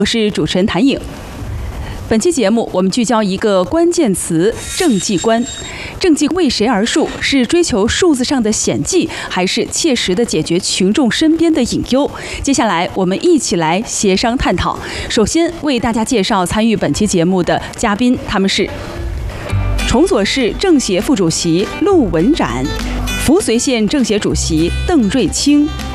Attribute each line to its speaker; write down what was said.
Speaker 1: 我是主持人谭颖。本期节目我们聚焦一个关键词：政绩观。政绩为谁而树？是追求数字上的显绩，还是切实的解决群众身边的隐忧？接下来我们一起来协商探讨。首先为大家介绍参与本期节目的嘉宾，他们是崇左市政协副主席陆文展、扶绥县政协主席邓瑞清、